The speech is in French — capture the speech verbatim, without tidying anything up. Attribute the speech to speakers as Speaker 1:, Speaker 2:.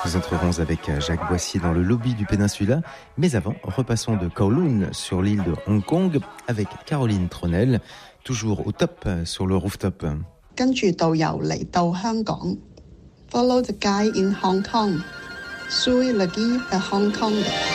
Speaker 1: Nous entrerons avec Jacques Boissier dans le lobby du Péninsula. Mais avant, repassons de Kowloon sur l'île de Hong Kong avec Caroline Tronel, toujours au top sur le rooftop.
Speaker 2: 跟住導遊嚟到香港 ，Follow the guide in Hong Kong. Sui lagi at Hong Kong.